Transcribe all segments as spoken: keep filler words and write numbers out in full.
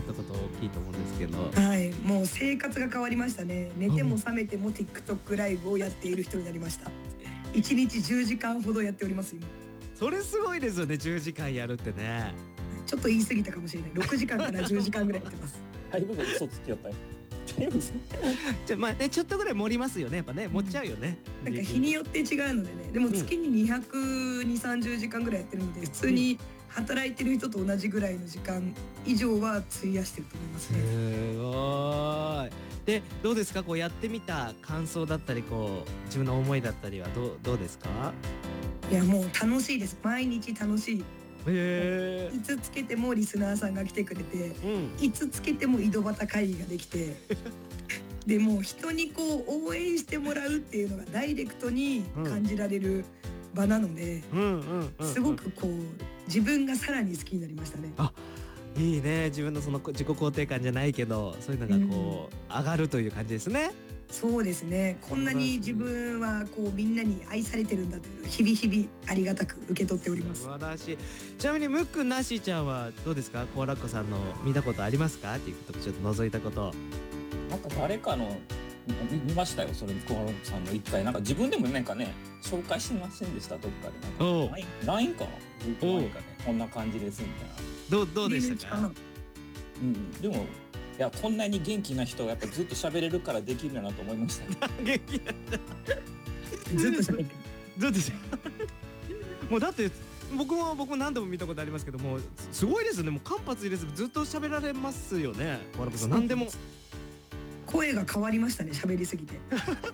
ったこと大きいと思うんですけど。 はい、もう生活が変わりましたね。寝ても覚めても TikTok ライブをやっている人になりました。いちにちじゅうじかんほどやっております今。 それすごいですよね、じゅうじかんやるってね。 ちょっと言い過ぎたかもしれない。ろくじかんからじゅうじかんぐらいやってます。 だいぶ嘘つきよったよ。 じゃまあね、ちょっとぐらい盛りますよね、やっぱね、盛っちゃうよね。 なんか日によって違うのでね。でも月ににひゃくにじゅう、さんじゅうじかんぐらいやってるので、普通に働いてる人と同じぐらいの時間以上は費やしてると思いますね。 すごい。で、どうですか、こうやってみた感想だったり、こう自分の思いだったりはどうどうですか？ いやもう楽しいです。毎日楽しい。 へえ。 いつつけてもリスナーさんが来てくれて、 うん。 いつつけても井戸端会議ができてでもう人にこう応援してもらうっていうのがダイレクトに感じられる場なので、 うんうんうん。 すごくこう自分がさらに好きになりましたね。 あ、いいね。自分のその自己肯定感じゃないけど、そういうのがこう上がるという感じですね。 そうですね。こんなに自分はこうみんなに愛されてるんだというのを日々日々ありがたく受け取っております。 素晴らしい。ちなみにムックンなしちゃんはどうですか？コアラッコさんの見たことありますか？っていうことちょっと覗いたこと。 なんか誰かの見見ましたよ、それコアラッコさんの一回なんか自分でもなんかね紹介してませんでしたどっかでなんかおうライン かな、ラインかね、こんな感じですみたいな。 どうどうでしたか？ うん、でもいやこんなに元気な人がやっぱずっと喋れるからできるんだなと思いましたよ。 元気だった。 ずっと喋ってる。 ずっとしもうだって僕も僕も何度も見たことありますけども、すごいですね。もう間髪入れずずっと喋られますよね。コアラッコさん何でも。 声が変わりましたね。喋りすぎて。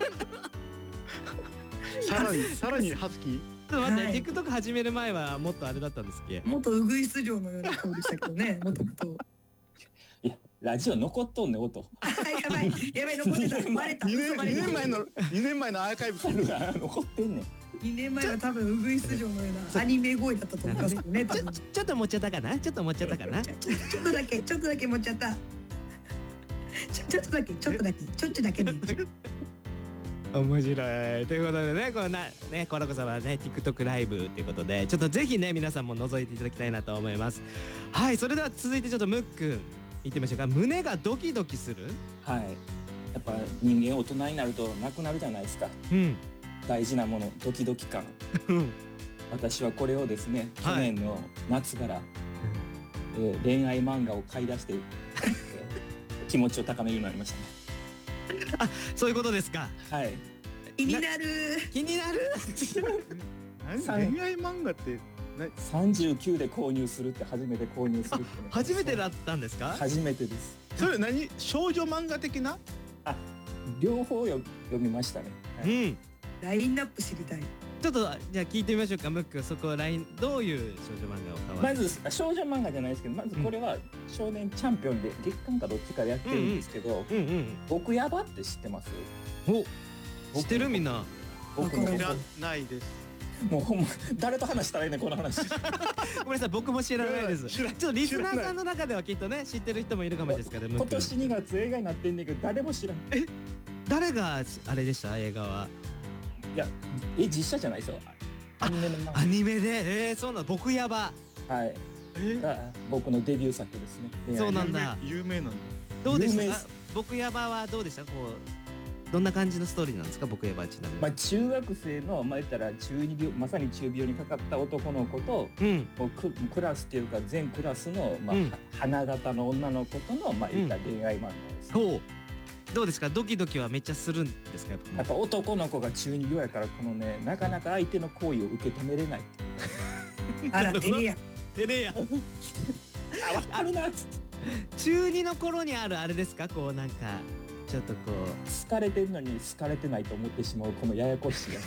さらにさらにハスキー。 ちょっと待って、 はい TikTok 始める前はもっとあれだったんですっけ？ 元ウグイス嬢のような声でしたけどね。もともと。 いやラジオ残っとんね音。 あやばいやばい残ってた。バレた。 二嘘バレた。 年二年前の二年前のアーカイブされる。 残ってんねん。 にねんまえは多分ウグイス嬢のようなアニメ声だったと思いますけどね。多ちょ分ちょっと持っちゃったかな？ちょっと持っちゃったかな？ ちょちょちょっとだけちょっとだけ持っちゃった。ちょちょっとだけちょっとだけちょっとだけね。 面白い。ということでね、このなねコアラッコさんはね TikTok ライブということで、ちょっとぜひね皆さんも覗いていただきたいなと思います。はい、それでは続いてちょっとムックン言ってみましょうか。胸がドキドキする？ はい。やっぱ人間大人になるとなくなるじゃないですか。 うん。 大事なものドキドキ感。 うん私はこれをですね、去はい年の夏から、えー恋愛漫画を買い出して、えー気持ちを高めるようになりましそういうことですか。 たね。はい。 気になる。 気になる。 何恋愛漫画ってなさんじゅうきゅうで購入するって初めて購入するってね。 初めてだったんですか？ 初めてです。 それ何少女漫画的な？ 両方よ読みましたね。 うはいん。 ラインナップ知りたい。 ちょっとじゃあ聞いてみましょうか。ムックン、そこ ライン どういう少女漫画を買われまず少女漫画じゃないですけど、まずこれは少年チャンピオンで月刊かどっちかでやってるんですけど、 うんうん。 僕やばって知ってます？ お、知ってるみんな。 僕も知らないです。 もうほんま誰と話したらいいねこの話。 ごめんなさい、僕も知らないです。 知らないちょっとリスナーさんの中ではきっとね知ってる人もいるかもしれないですけど、ムックン今年にがつ映画になってんねんけど誰も知らん。 誰があれでした？映画はいや、え実写じゃないですよ。アニメの漫アニメで。えー、そうなの。僕やば。 画。はい。 えが僕のデビュー作ですね。恋愛そうなんだ有名有名なんだ。 どうでしたか有名です？ 僕やばはどうでした？こうどんな感じのストーリーなんですか？僕やばちなみに。 まあ中学生のまあ言ったら中二病、まさに中病にかかった男の子と、 うんもうククラスっていうか全クラスのまあ、 うんは花形の女の子とのまあ言ったら恋愛漫画です。 ほう。どうですか？ドキドキはめっちゃするんですか？やっぱやっぱ男の子が中二病やからこのねなかなか相手の行為を受け止めれない。 あら照れや。 てねや。 あ分かるなっつって中二の頃にあるあれですか？こうなんかちょっとこう好かれてるのに好かれてないと思ってしまうこのややこしいやつ。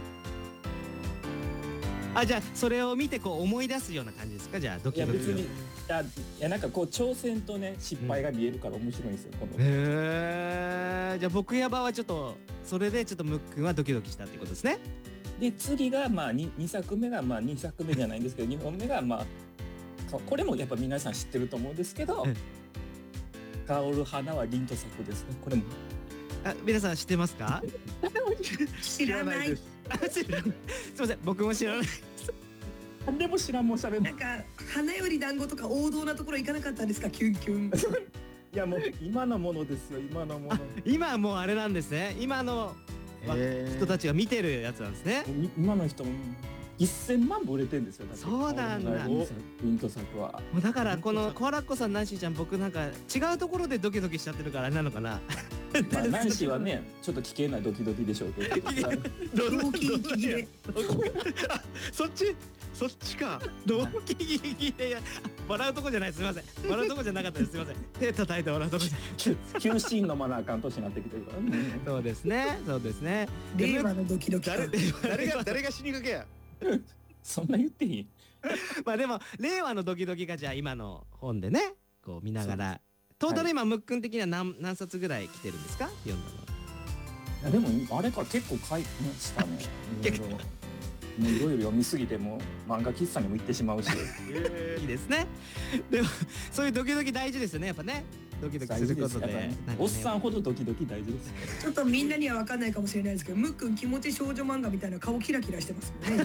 あ、じゃあそれを見てこう思い出すような感じですか？じゃあドいキドキを。 や別にいやいやなんかこう挑戦とね失敗が見えるから面白いんですよ、このへえ。じゃあ僕やばはちょっとそれでちょっとムックンはドキドキしたってことですね。 で次がまあ 2, 2作目がまあにさくめじゃないんですけどにほんめがまあここれもやっぱ皆さん知ってると思うんですけどうん 「香る花は凛と咲く」ですね。これもあ、皆さん知ってますか？ 知らない。 です。 あすいません、僕も知らない。 何でも知らんもん喋んなないん。か花より団子とか王道なところ行かなかったんですか？キュンキュン。 いやもう今のものですよ、今のもの。 今はもうあれなんですね。今のえー人たちが見てるやつなんですね。 い今の人もいっせんまん部売れてんですよ。だってそうなんだ顔のヒント作は。 もうだからこのコアラッコさんナンシーちゃん僕なんか違うところでドキドキしちゃってるからあれなのかな。 まあナンシーはね、ちょっと危険なドキドキでしょうけど。 動機息切れ。 そっちそっちか。 動機ギリギリで笑うとこじゃないすみません。笑うとこじゃなかったですすみません。手叩いて笑うとこじゃない。 急シーンのマナーあかん年になってきてるからね。 そうですね。そうですね。 令和のドキドキ誰感。 誰が誰が死にかけや。 そんな言っていい？ まあでも令和のドキドキがじゃあ今の本でねこう見ながらトータル今ムックン的には何何冊ぐらい来てるんですか読んだの。 いやでもあれから結構買いましたね。 結構。もういろいろ読みすぎても漫画喫茶にも行ってしまうし。 いいですね。でもそういうドキドキ大事ですよねやっぱね。ドキドキすることで。 大事ですやっぱねなんかねおっさんほどドキドキ大事です。 ちょっとみんなには分かんないかもしれないですけど、ムックン気持ち少女漫画みたいな顔キラキラしてますよね。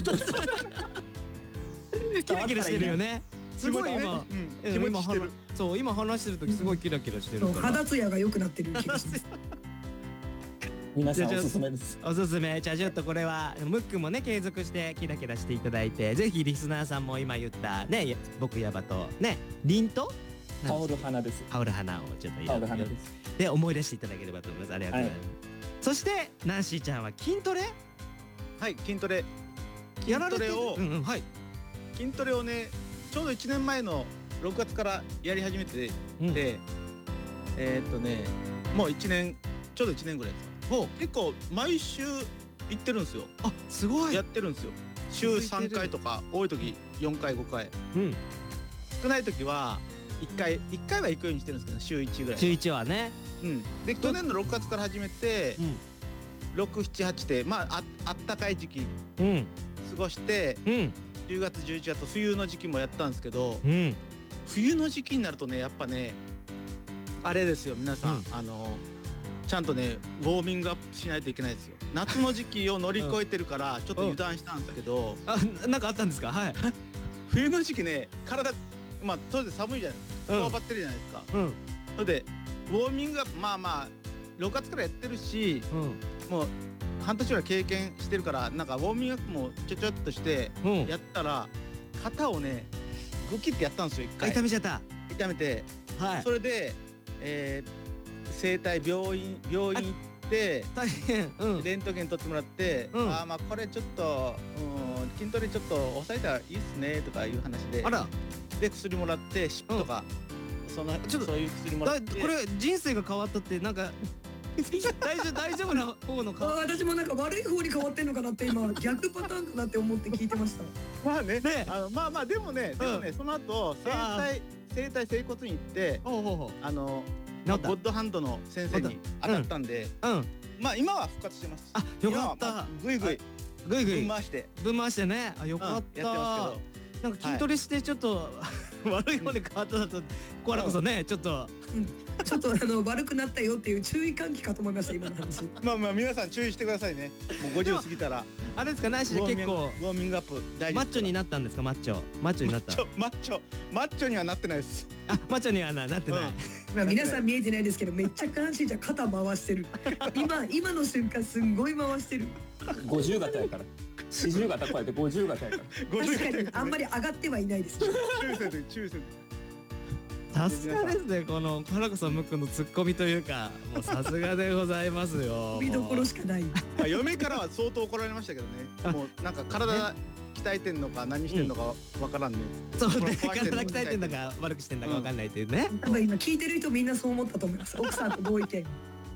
キラキラしてるよね。すごい今。 うん気持ちしてる。 そう今話してる時すごいキラキラしてるそうから。 肌ツヤが良くなってる気がします。 皆さんおすすめです。 おすすめ。じゃあちょっとこれはムックもね継続してキラキラしていただいて、ぜひリスナーさんも今言ったね僕ヤバとね凛とタオル花です。 羽織る花をちょっとタオルや花です。 で思い出していただければと思います。ありがとうございます。そしてナンシーちゃんは筋トレはい筋トレやられてる。 筋トレをうんうんはい。 筋トレをねちょうどいちねんまえのろくがつからやり始めてうんで、えーっとねもういちねんちょうどいちねんぐらいです。 ほう。 結構毎週行ってるんですよ。 あすごい。 やってるんですよ。週さんかいとか多い時よんかいごかい、 うん。 少ない時はいっかいいっかいは行くようにしてるんですけど週いちぐらい。 週一はね。 うん、で去年のろくがつから始めてうんろく、しち、はちでまあああったかい時期うん過ごしてうんじゅうがつじゅういちがつと冬の時期もやったんですけど、 うん。 冬の時期になるとねやっぱねあれですよ皆さん、 うんあのちゃんとねウォーミングアップしないといけないですよ。夏の時期を乗り越えてるからちょっと油断したんですけど、 あなんかあったんですか。はい。 冬の時期ね体まあ当然寒いじゃないですか。 うんこわばってるじゃないですか。 うんそれでウォーミングアップまあまあろくがつからやってるしうんもう半年ぐらい経験してるからなんかウォーミングアップもちょちょっとしてうん。 やったら肩をねグキってやったんですよ一回痛めちゃった。 痛めてはい。 それで、えー整体病院病院行って大変。うん。 レントゲン取ってもらって、 うんあーまあこれちょっと、うん、筋トレちょっと抑えたらいいっすねとかいう話であら。 で薬もらって湿布とか、そのちょっとそういう薬もらだってこれ人生が変わったってなんか大丈夫大丈夫な方のあ顔。 私もなんか悪い方に変わってんのかなって今逆パターンかなって思って聞いてました。 まあねね。 あのまあまあでもねでもね、その後整あ体整体整骨院行ってほうほうほう。 あの治ったゴッドハンドの先生に当たったんで、 うん。 まあ今は復活してます。 あよかっ今はまたあ。ぐいぐいぐいぐいぶん回して、 ぶん回してね。あよかっうんやってまた。なんか筋トレしてちょっと悪い方に変わっただとコアラこそねちょっと。 ちょっとあの悪くなったよっていう注意喚起かと思いました今の話。 すけど、まあまあ皆さん注意してくださいね。もうごじゅう過ぎたらあれですかナンシーで結構ウォーミングアップ大事マッチョにななったんですかマッチョマッチョになったマッチョマッチョマッチョにはなってないです。 あマッチョにはななってない、 うんまあ皆さん見えてないですけどめっちゃ下半身じゃ肩回してる。今今の瞬間すんごい回してる。 五十型やから。四十型こうやって五十型やから。 確かにあんまり上がってはいないです。 注意せず注意せず。 さすがですねこのコアラこそムックのツッコミというかもうさすがでございますよ見どころしかない。 まあ嫁からは相当怒られましたけどね。もうなんか体鍛えてんのか何してんのかわからんね。 そうねこれ壊してんの体鍛えてんだか悪くしてんだかわかんないっていうね、 多分今聞いてる人みんなそう思ったと思います。奥さんと同意見。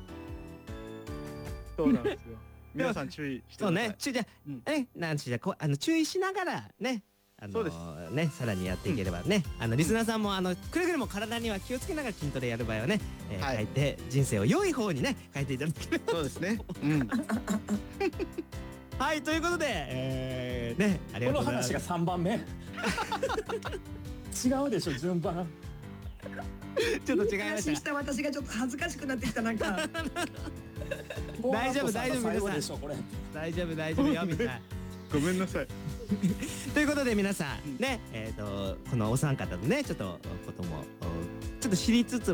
そうなんですよ。皆さん注意してください。 そうねちゅじゃうんあねなんしじゃこうあの注意しながらねあのそうですねさらにやっていければね、あのリスナーさんもあのくれぐれも体には気をつけながら筋トレやる場合はね、えーはい変えて人生を良い方にね変えていただければそうですね。うん。 はいということで、えー、ねありがことのうございます話が三番目。違うでしょ順番。 ちょっと違いま話しした私がちょっと恥ずかしくなってきたなんか。 大丈夫大丈夫最後でしょこれ。 た大丈夫大丈夫よみんなごめんなさい。 ということで皆さんね、えっ、とこのお三方のねちょっとこともおちょっと知りつつ